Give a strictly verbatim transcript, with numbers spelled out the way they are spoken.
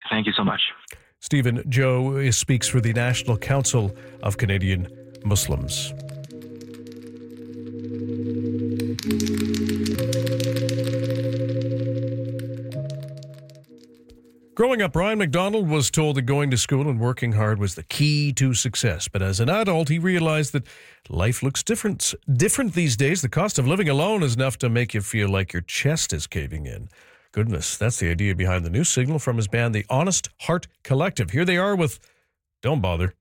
Thank you so much. Stephen Joe speaks for the National Council of Canadian Muslims. Growing up, Ryan McDonald was told that going to school and working hard was the key to success. But as an adult, he realized that life looks different different these days. The cost of living alone is enough to make you feel like your chest is caving in. Goodness, that's the idea behind the new signal from his band, the Honest Heart Collective. Here they are with Don't Bother.